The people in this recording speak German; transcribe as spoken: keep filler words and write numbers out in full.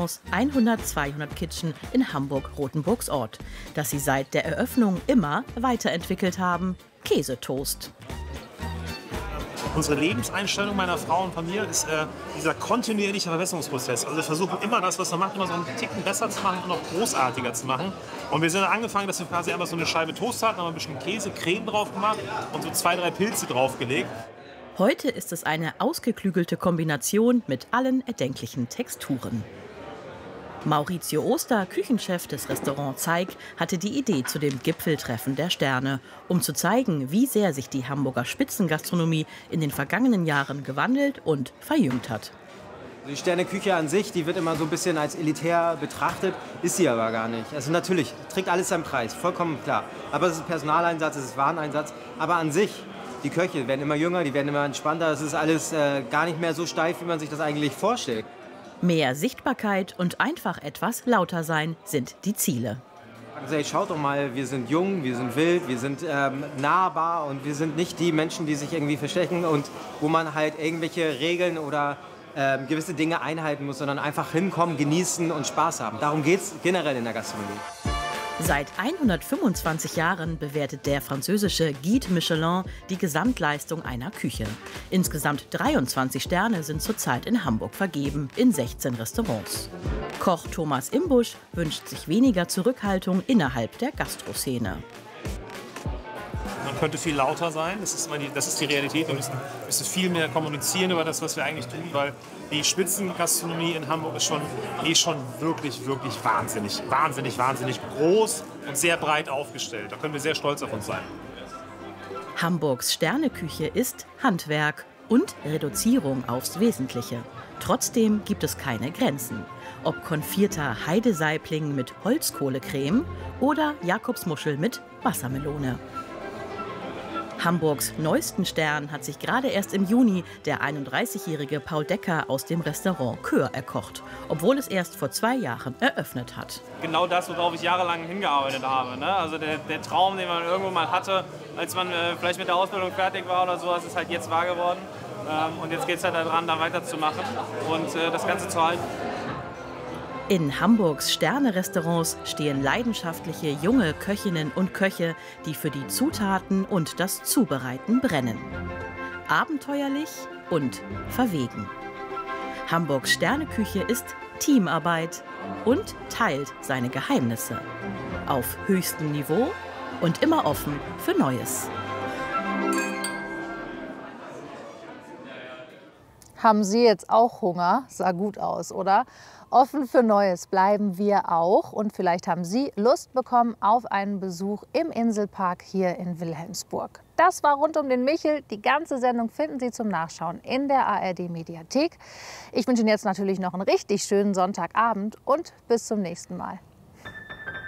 Restaurants hundert, zweihundert Kitchen in Hamburg-Rothenburgs Ort, das sie seit der Eröffnung immer weiterentwickelt haben. Käsetoast. Unsere Lebenseinstellung meiner Frau und Familie ist äh, dieser kontinuierliche Verbesserungsprozess. Also wir versuchen immer das, was wir machen, immer so einen Ticken besser zu machen und noch großartiger zu machen. Und wir sind angefangen, dass wir quasi einfach so eine Scheibe Toast hatten, haben ein bisschen Käse, Creme drauf gemacht und so zwei, drei Pilze draufgelegt. Heute ist es eine ausgeklügelte Kombination mit allen erdenklichen Texturen. Maurizio Oster, Küchenchef des Restaurants Zeig, hatte die Idee zu dem Gipfeltreffen der Sterne, um zu zeigen, wie sehr sich die Hamburger Spitzengastronomie in den vergangenen Jahren gewandelt und verjüngt hat. Die Sterneküche an sich, die wird immer so ein bisschen als elitär betrachtet, ist sie aber gar nicht. Also natürlich, trägt alles seinen Preis, vollkommen klar. Aber es ist Personaleinsatz, es ist Wareneinsatz. Aber an sich, die Köche werden immer jünger, die werden immer entspannter. Es ist alles äh, gar nicht mehr so steif, wie man sich das eigentlich vorstellt. Mehr Sichtbarkeit und einfach etwas lauter sein sind die Ziele. Also, hey, schaut doch mal, wir sind jung, wir sind wild, wir sind ähm, nahbar und wir sind nicht die Menschen, die sich irgendwie verstecken und wo man halt irgendwelche Regeln oder ähm, gewisse Dinge einhalten muss, sondern einfach hinkommen, genießen und Spaß haben. Darum geht es generell in der Gastronomie. Seit hundertfünfundzwanzig Jahren bewertet der französische Guide Michelin die Gesamtleistung einer Küche. Insgesamt dreiundzwanzig Sterne sind zurzeit in Hamburg vergeben, in sechzehn Restaurants. Koch Thomas Imbusch wünscht sich weniger Zurückhaltung innerhalb der Gastroszene. Man könnte viel lauter sein, das ist, immer die, das ist die Realität. Wir müssen, müssen viel mehr kommunizieren über das, was wir eigentlich tun, weil die Spitzengastronomie in Hamburg ist schon, ist schon wirklich, wirklich wahnsinnig, wahnsinnig, wahnsinnig groß und sehr breit aufgestellt. Da können wir sehr stolz auf uns sein. Hamburgs Sterneküche ist Handwerk und Reduzierung aufs Wesentliche. Trotzdem gibt es keine Grenzen. Ob konfierter Heidesaibling mit Holzkohlecreme oder Jakobsmuschel mit Wassermelone. Hamburgs neuesten Stern hat sich gerade erst im Juni der einunddreißigjährige Paul Decker aus dem Restaurant Kör erkocht, obwohl es erst vor zwei Jahren eröffnet hat. Genau das, worauf ich jahrelang hingearbeitet habe. Ne? Also der, der Traum, den man irgendwo mal hatte, als man äh, vielleicht mit der Ausbildung fertig war oder sowas, ist halt jetzt wahr geworden. Ähm, und jetzt geht es halt daran, da weiterzumachen und äh, das Ganze zu halten. In Hamburgs Sterne-Restaurants stehen leidenschaftliche junge Köchinnen und Köche, die für die Zutaten und das Zubereiten brennen. Abenteuerlich und verwegen. Hamburgs Sterneküche ist Teamarbeit und teilt seine Geheimnisse. Auf höchstem Niveau und immer offen für Neues. Haben Sie jetzt auch Hunger? Sah gut aus, oder? Offen für Neues bleiben wir auch. Und vielleicht haben Sie Lust bekommen auf einen Besuch im Inselpark hier in Wilhelmsburg. Das war rund um den Michel. Die ganze Sendung finden Sie zum Nachschauen in der A R D-Mediathek. Ich wünsche Ihnen jetzt natürlich noch einen richtig schönen Sonntagabend und bis zum nächsten Mal.